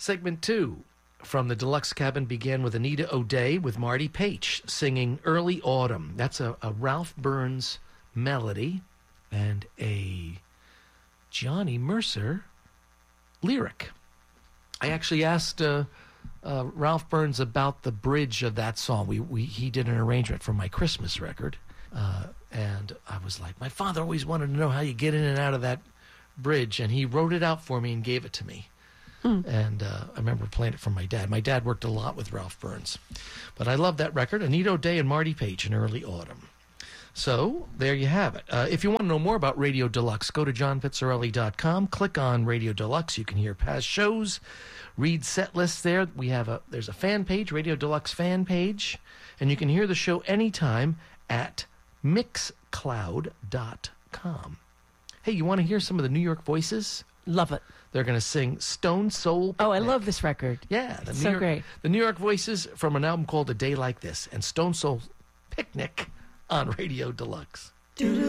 Segment 2 from the Deluxe Cabin began with Anita O'Day with Marty Page singing Early Autumn. That's a Ralph Burns melody and a Johnny Mercer lyric. I actually asked Ralph Burns about the bridge of that song. He did an arrangement for my Christmas record, and I was like, my father always wanted to know how you get in and out of that bridge, and he wrote it out for me and gave it to me. And I remember playing it for my dad. My dad worked a lot with Ralph Burns. But I love that record, Anita O'Day and Marty Page in Early Autumn. So there you have it. If you want to know more about Radio Deluxe, go to johnpizzarelli.com, click on Radio Deluxe. You can hear past shows, read set lists there. There's a fan page, Radio Deluxe fan page, and you can hear the show anytime at mixcloud.com. Hey, you want to hear some of the New York Voices? Love it. They're going to sing Stone Soul Picnic. Oh, I love this record. Yeah. Great. The New York Voices from an album called A Day Like This and Stone Soul Picnic on Radio Deluxe.